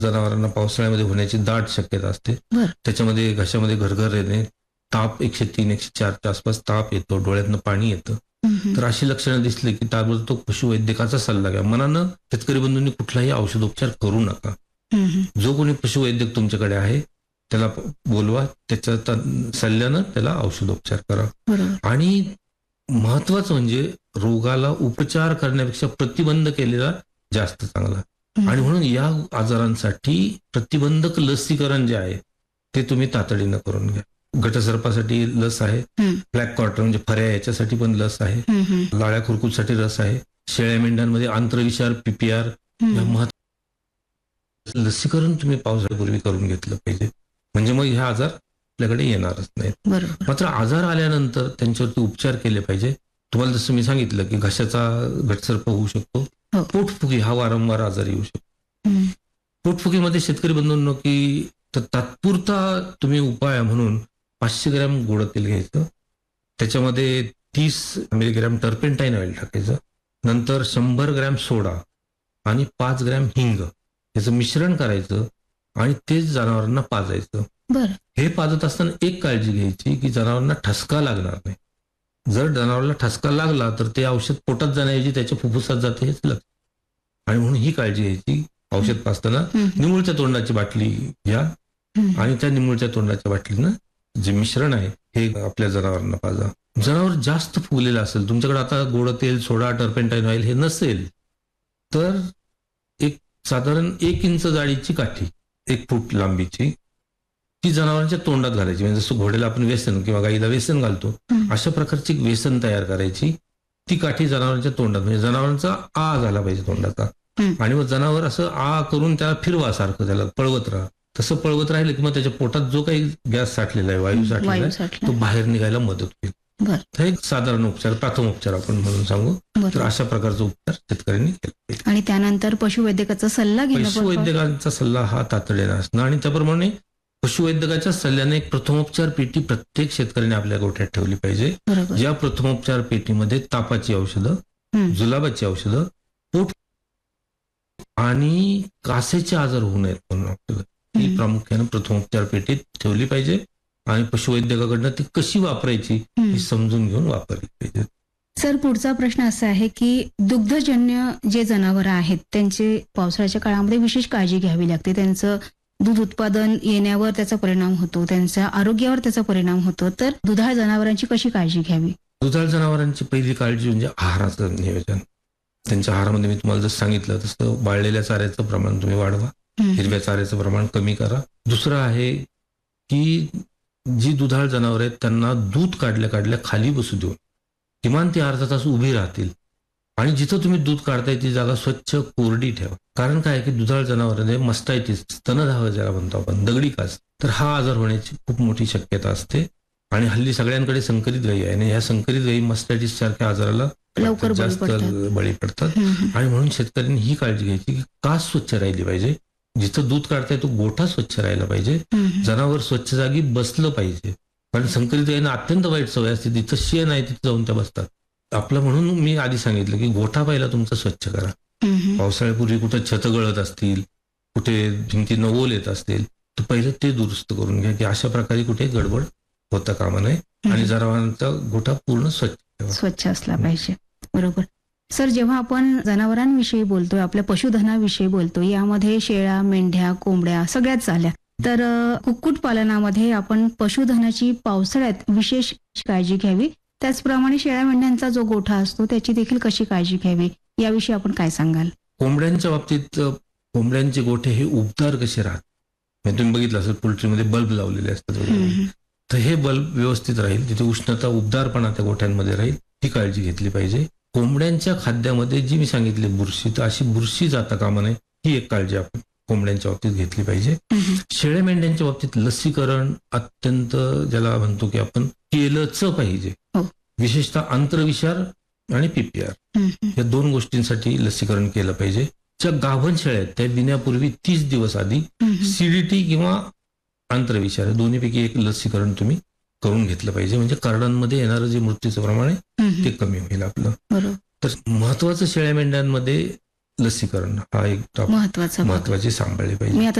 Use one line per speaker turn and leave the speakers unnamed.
जनावरांना पावसाळ्यामध्ये होण्याची दाट शक्यता असते. त्याच्यामध्ये घशामध्ये घरघर येणे, ताप 103-104च्या आसपास ताप येतो, डोळ्यातनं पाणी येतं. तर अशी लक्षणं दिसली की ताबडतोब पशुवैद्यकाचा सल्ला घ्या. मनानं शेतकरी बंधूंनी कुठलाही औषधोपचार करू नका. जो कोणी पशुवैद्यक तुमच्याकडे आहे त्याला बोलवा, त्याच्या सल्ल्यानं त्याला औषधोपचार करा. आणि महत्वाचं म्हणजे रोगाला उपचार करण्यापेक्षा प्रतिबंध केलेला जास्त चांगला. आणि म्हणून या आजारांसाठी प्रतिबंधक लसीकरण जे आहे ते तुम्ही तातडीनं करून घ्या. गटसर्पासाठी लस आहे, ब्लॅक क्वार्टर म्हणजे फऱ्या याच्यासाठी पण लस आहे, लाळ्या खुरकूसाठी लस आहे, शेळ्या मेंढ्यांमध्ये आंत्रविषार PPR लसीकरण तुम्ही पावसाळ्यापूर्वी करून घेतलं पाहिजे. म्हणजे मग ह्या आजार आपल्याकडे येणारच नाहीत. मात्र आजार आल्यानंतर त्यांच्यावरती उपचार केले पाहिजे. तुम्हाला जसं मी सांगितलं की घशाचा गटसर्प होऊ शकतो, पोटफुगी हा वारंवार आजार येऊ शकतो. पोटफुगीमध्ये शेतकरी बंधूंनो की तात्पुरता तुम्ही उपाय म्हणून 500 ग्रॅम गोड तेल घ्यायचं, त्याच्यामध्ये 30 मिलीग्रॅम टर्पेंटाईन ऑइल टाकायचं, नंतर 100 ग्रॅम सोडा आणि 5 ग्रॅम हिंग याचं मिश्रण करायचं आणि तेच जनावरांना पाजायचं. हे पाजत असताना एक काळजी घ्यायची की जनावरांना ठसका लागणार नाही. जर जनावराला ठसका लागला तर ते औषध पोटात जाण्याऐवजी त्याच्या फुफ्फुसात जाते हेच लक्षात. आणि म्हणून ही काळजी घ्यायची. औषध पाजताना निमुळत्या तोंडाची बाटली घ्या आणि त्या निमुळत्या तोंडाच्या बाटलीनं जे मिश्रण आहे हे आपल्या जनावरांना पाजा. जनावर जास्त फुगलेलं असेल, तुमच्याकडे आता गोड तेल, सोडा, टर्पेंटाईन ऑइल हे नसेल तर एक साधारण 1 इंच जाडीची काठी 1 फूट लांबीची ती जनावरांच्या तोंडात घालायची. म्हणजे जसं घोड्याला आपण व्यसन किंवा गाईला व्यसन घालतो अशा प्रकारची व्यसन तयार करायची. ती काठी जनावरांच्या तोंडात, म्हणजे जनावरांचा आ झाला पाहिजे तोंडाचा. आणि मग जनावर असं आ करून त्याला फिरवा सारखं, त्याला पळवत राहा. तसं पळवत राहिलं की मग त्याच्या पोटात जो काही गॅस साठलेला आहे, वायू साठलेला आहे, तो बाहेर निघायला मदत होईल. तर एक साधारण उपचार, प्राथमोपचार आपण म्हणून सांगू. तर अशा प्रकारचा उपचार शेतकऱ्यांनी केला पाहिजे.
आणि त्यानंतर पशुवैद्यकाचा सल्ला घेणं,
पशुवैद्यकांचा सल्ला हा तातडीने असणं. आणि त्याप्रमाणे पशुवैद्यकाच्या सल्ल्याने एक प्रथमोपचार पेटी प्रत्येक शेतकऱ्याने आपल्या गोठ्यात ठेवली पाहिजे. या प्रथमोपचार पेटीमध्ये तापाची औषधं, जुलाबाची औषधं, पोट आणि कासेचे आजार होऊ नयेत म्हणून औषधं ही प्रामुख्याने प्रथमोपचार पेटीत ठेवली पाहिजे. आणि पशुवैद्यकाकडनं ती कशी वापरायची ही समजून घेऊन वापरली पाहिजे.
सर, पुढचा प्रश्न असा आहे की दुग्धजन्य जे जनावर आहेत त्यांचे पावसाळ्याच्या काळामध्ये विशेष काळजी घ्यावी लागते. त्यांचं दूध उत्पादन येण्यावर त्याचा परिणाम होतो, त्यांच्या आरोग्यावर त्याचा परिणाम होतो. तर दुधाळ जनावरांची कशी काळजी घ्यावी?
दुधाळ जनावरांची पहिली काळजी म्हणजे आहाराचं नियोजन. त्यांच्या आहारामध्ये मी तुम्हाला जसं सांगितलं तसं वाळलेल्या चाऱ्याचं प्रमाण तुम्ही वाढवा, हिरव्या चाऱ्याचं प्रमाण कमी करा. दुसरं आहे की जी दुधाळ जनावर आहेत त्यांना दूध काढल्या खाली बसू देऊन किमान ते अर्धा तास उभी राहतील. आणि जिथं तुम्ही दूध काढताय ती जागा स्वच्छ कोरडी ठेवा. कारण काय की दुधाळ जनावरांमध्ये मस्टायटिस, स्तनधाव ज्याला म्हणतो आपण, दगडी कास, तर हा आजार होण्याची खूप मोठी शक्यता असते. आणि हल्ली सगळ्यांकडे संकरित गायी आहे आणि ह्या संकरित गायी मस्टायटिस सारख्या आजाराला
लवकर
जास्त बळी पडतात. आणि म्हणून शेतकऱ्यांनी ही काळजी घ्यायची की कास स्वच्छ राहिली पाहिजे. जिथं दूध काढताय तो गोठा स्वच्छ राहिला पाहिजे. जनावर स्वच्छ जागी बसलं पाहिजे. कारण संकरित गायींना अत्यंत वाईट सवय असते, जिथं शेण आहे तिथं जाऊन त्या बसतात. आपलं म्हणून मी आधी सांगितलं की गोठा पहिला तुमचा स्वच्छ करा. पावसाळ्यापूर्वी कुठे छत गळत असतील, कुठे भिंतीनं ओल येत असतील तर पहिलं ते दुरुस्त करून घ्या की अशा प्रकारे कुठे गडबड होता कामा नये. आणि जनावरांचा गोठा पूर्ण
स्वच्छ असला पाहिजे. बरोबर. सर, जेव्हा आपण जनावरांविषयी बोलतोय, आपल्या पशुधनाविषयी बोलतोय, यामध्ये शेळ्या, मेंढ्या, कोंबड्या सगळ्याच झाल्या. तर कुक्कुटपालनामध्ये आपण पशुधनाची पावसाळ्यात विशेष काळजी घ्यावी. त्याचप्रमाणे शेळ्या मेंढ्यांचा जो गोठा असतो त्याची देखील कशी काळजी घ्यावी याविषयी आपण काय सांगाल?
कोंबड्यांच्या बाबतीत कोंबड्यांचे गोठे हे उबदार कसे राहतात, तुम्ही बघितलं असेल पोल्ट्रीमध्ये बल्ब लावलेले असतात वगैरे, तर हे बल्ब व्यवस्थित राहील, तिथे उष्णता, उबदारपणा त्या गोठ्यांमध्ये राहील, ही काळजी घेतली पाहिजे. कोंबड्यांच्या खाद्यामध्ये जी मी सांगितली बुरशी, तर अशी बुरशी जाता कामा नये ही एक काळजी आपण कोंबड्यांच्या बाबतीत घेतली पाहिजे. शेळ्या मेंढ्यांच्या बाबतीत लसीकरण अत्यंत ज्याला म्हणतो की आपण केलंच पाहिजे. विशेषतः आंत्रविषार आणि PPR या 2 गोष्टींसाठी लसीकरण केलं पाहिजे. ज्या गाभण शेळ्या आहेत त्या विण्यापूर्वी 30 दिवस आधी CDT किंवा आंत्रविषार दोन्हीपैकी एक लसीकरण तुम्ही करून घेतलं पाहिजे. म्हणजे करडांमध्ये येणारं जे मृत्यूचं प्रमाण आहे ते कमी होईल आपलं. तर महत्वाचं शेळ्या मेंढ्यांमध्ये लसीकरण हा एक
महत्वाचा
महत्वाची सांभाळली पाहिजे.
मी आता